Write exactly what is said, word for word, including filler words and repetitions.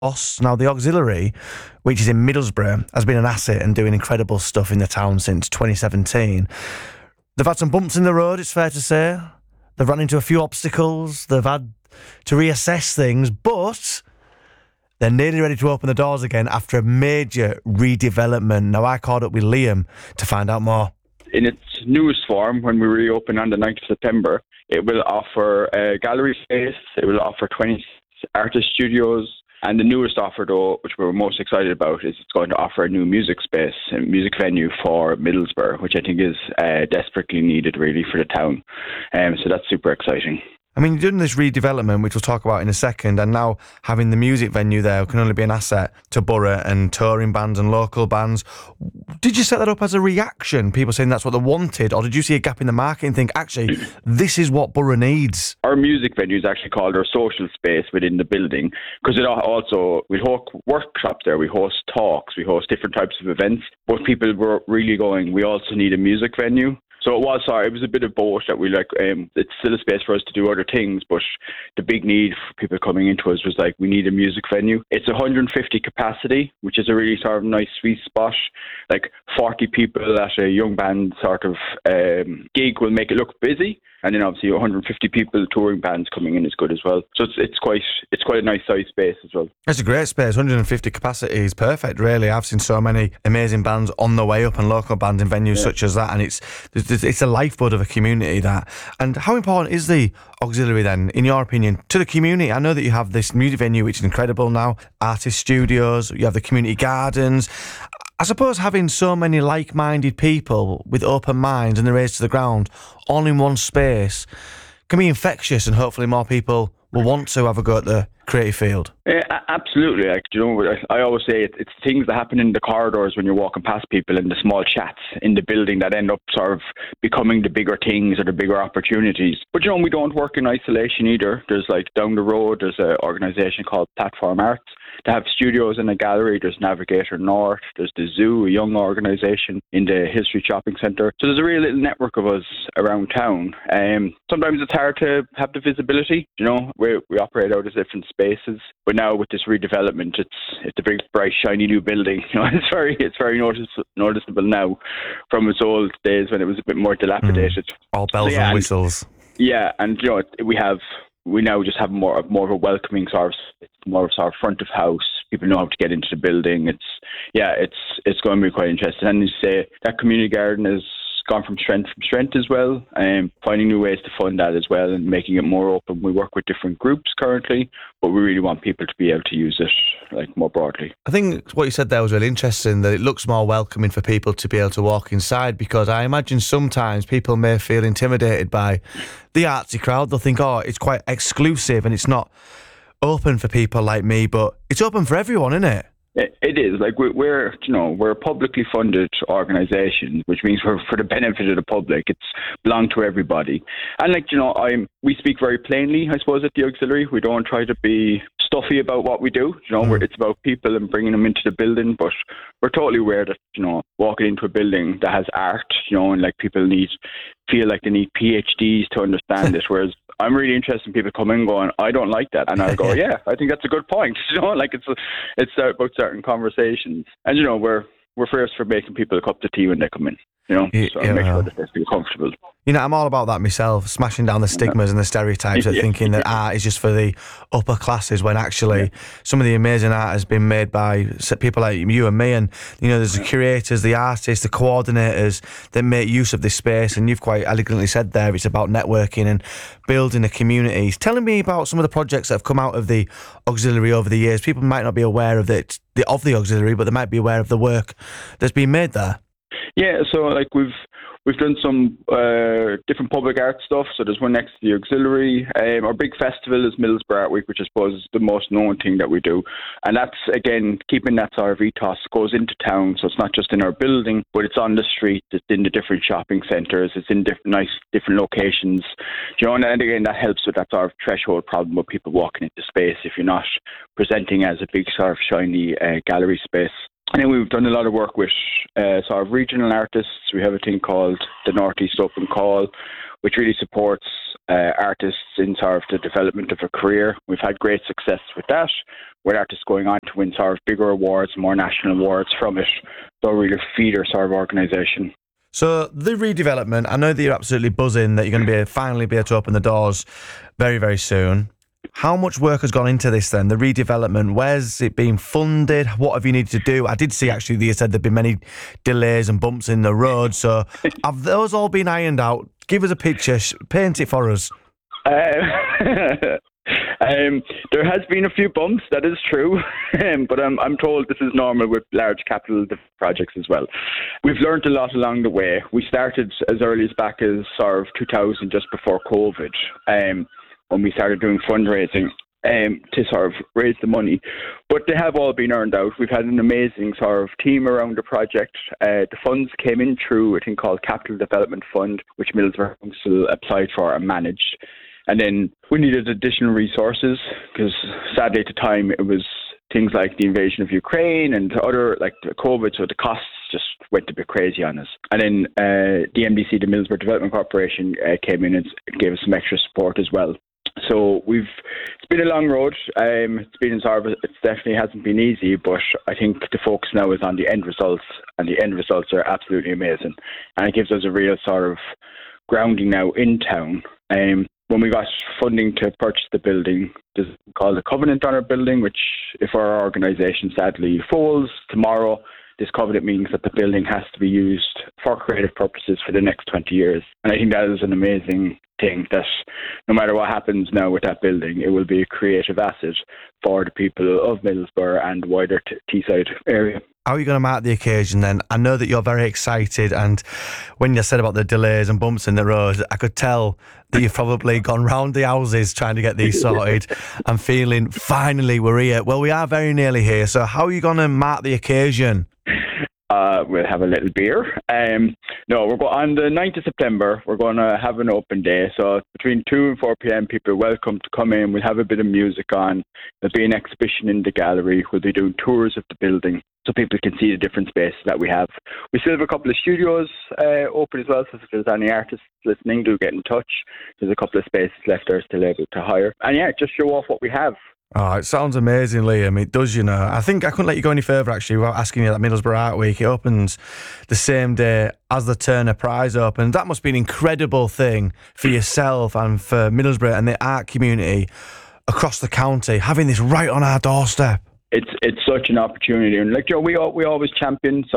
Boss. Now, the auxiliary, which is in Middlesbrough, has been an asset and doing incredible stuff in the town since twenty seventeen. They've had some bumps in the road, it's fair to say. They've run into a few obstacles. They've had to reassess things, but they're nearly ready to open the doors again after a major redevelopment. Now, I called up with Liam to find out more. In its newest form, when we reopen on the ninth of September, it will offer a gallery space, it will offer twenty artist studios, and the newest offer, though, which we're most excited about, is it's going to offer a new music space, a music venue for Middlesbrough, which I think is uh, desperately needed, really, for the town. Um, so that's super exciting. I mean, you're doing this redevelopment, which we'll talk about in a second, and now having the music venue there can only be an asset to Borough and touring bands and local bands. Did you set that up as a reaction, people saying that's what they wanted, or did you see a gap in the market and think, actually, this is what Borough needs? Our music venue is actually called our social space within the building, because it also, we host workshops there, we host talks, we host different types of events, but people were really going, we also need a music venue. So it was, sorry, it was a bit of both that we like, um, it's still a space for us to do other things, but the big need for people coming into us was like, we need a music venue. It's one hundred fifty capacity, which is a really sort of nice sweet spot. Like forty people at a young band sort of um, gig will make it look busy. And then obviously one hundred fifty people touring bands coming in is good as well. So it's it's quite it's quite a nice size space as well. It's a great space. one hundred fifty capacity is perfect, really. I've seen so many amazing bands on the way up and local bands in venues yeah. such as that, and it's it's a lifeblood of a community, that. And how important is the auxiliary then, in your opinion, to the community? I know that you have this music venue, which is incredible now, artist studios, you have the community gardens. I suppose having so many like-minded people with open minds and their ears to the ground all in one space can be infectious, and hopefully more people will want to have a go at the creative field. Yeah, absolutely. Like, you know, I always say it, it's things that happen in the corridors when you're walking past people, and the small chats in the building that end up sort of becoming the bigger things or the bigger opportunities. But, you know, we don't work in isolation either. There's like down the road, there's an organisation called Platform Arts. They have studios in a gallery. There's Navigator North. There's the Zoo, a young organisation in the Hill Street Shopping Centre. So there's a real little network of us around town. Um, sometimes it's hard to have the visibility. You know, we we operate out of different spaces. But now with this redevelopment, it's it's a big, bright, shiny new building. You know, it's very it's very notice, noticeable now from its old days when it was a bit more dilapidated. Mm. All bells so, yeah, and whistles. And, yeah, and you know we have. We now just have more more of a welcoming sort of, more of a sort of front of house. People know how to get into the building. It's yeah, it's it's going to be quite interesting. And you say that community garden has gone from strength from strength as well. Um, finding new ways to fund that as well and making it more open. We work with different groups currently, but we really want people to be able to use it like more broadly. I think what you said there was really interesting, that it looks more welcoming for people to be able to walk inside, because I imagine sometimes people may feel intimidated by the artsy crowd. They'll think, oh, it's quite exclusive and it's not open for people like me, but it's open for everyone, isn't it? It is. Like, we're, you know, we're a publicly funded organisation, which means we're for the benefit of the public. It's belong to everybody. And, like, you know, I'm, we speak very plainly, I suppose, at the auxiliary. We don't try to be stuffy about what we do. You know, mm. we're, it's about people and bringing them into the building, but we're totally aware that, you know, walking into a building that has art, you know, and, like, people need, feel like they need PhDs to understand it, whereas I'm really interested in people coming going, I don't like that. And I go, yeah, I think that's a good point. You know, like it's it's about certain conversations. And, you know, we're we're first for making people a cup of tea when they come in. You know, yeah, so yeah. make sure that they feel comfortable. You know, I'm all about that myself, smashing down the stigmas yeah. and the stereotypes of yeah. thinking that art is just for the upper classes, when actually yeah. some of the amazing art has been made by people like you and me. And, you know, there's the curators, the artists, the coordinators that make use of this space. And you've quite elegantly said there, it's about networking and building a community. Telling me about some of the projects that have come out of the auxiliary over the years. People might not be aware of the, of the auxiliary, but they might be aware of the work that's been made there. Yeah, so like we've we've done some uh, different public art stuff. So there's one next to the auxiliary. Um, our big festival is Middlesbrough Art Week, which I suppose is the most known thing that we do. And that's, again, keeping that sort of ethos. It goes into town, so it's not just in our building, but it's on the street, it's in the different shopping centres, it's in different nice different locations. You know, and again, that helps with that sort of threshold problem with people walking into space if you're not presenting as a big sort of shiny uh, gallery space. And then we've done a lot of work with uh, sort of regional artists. We have a thing called the Northeast Open Call, which really supports uh, artists in sort of the development of a career. We've had great success with that, with artists going on to win sort of bigger awards, more national awards from it. So really a feeder sort of organisation. So the redevelopment, I know that you're absolutely buzzing that you're going to be finally be able to open the doors very, very soon. How much work has gone into this then, the redevelopment? Where's it being funded? What have you needed to do? I did see actually that you said there've been many delays and bumps in the road. So have those all been ironed out? Give us a picture, paint it for us. Uh, um, there has been a few bumps, that is true, um, but I'm, I'm told this is normal with large capital projects as well. We've learned a lot along the way. We started as early as back as sort of two thousand, just before COVID, um, when we started doing fundraising um, to sort of raise the money. But they have all been earned out. We've had an amazing sort of team around the project. Uh, the funds came in through a thing called Capital Development Fund, which Middlesbrough Council applied for and managed. And then we needed additional resources because sadly at the time it was things like the invasion of Ukraine and other, like the COVID, so the costs just went a bit crazy on us. And then uh, the M D C, the Middlesbrough Development Corporation, uh, came in and gave us some extra support as well. So we've, it's been a long road. Um, it's been sort of, it definitely hasn't been easy, but I think the focus now is on the end results, and the end results are absolutely amazing. And it gives us a real sort of grounding now in town. Um, when we got funding to purchase the building, there's called a covenant on our building, which if our organisation sadly falls tomorrow, this covenant means that the building has to be used for creative purposes for the next twenty years. And I think that is an amazing thing, that no matter what happens now with that building, it will be a creative asset for the people of Middlesbrough and the wider t- Teesside area. How are you going to mark the occasion then? I know that you're very excited, and when you said about the delays and bumps in the road, I could tell that you've probably gone round the houses trying to get these sorted and feeling, finally, we're here. Well, we are very nearly here, so how are you going to mark the occasion? Uh, we'll have a little beer. Um, no, we're go- on the ninth of September, we're going to have an open day. So between two and four p.m, people are welcome to come in. We'll have a bit of music on. There'll be an exhibition in the gallery. We'll be doing tours of the building so people can see the different spaces that we have. We still have a couple of studios uh, open as well, so if there's any artists listening, do get in touch. There's a couple of spaces left there still able to hire. And yeah, just show off what we have. Oh, it sounds amazing, Liam. It does, you know. I think I couldn't let you go any further, actually, without asking you that Middlesbrough Art Week. It opens the same day as the Turner Prize opens. That must be an incredible thing for yourself and for Middlesbrough and the art community across the county, having this right on our doorstep. It's it's such an opportunity. And like, Joe, we, we always champion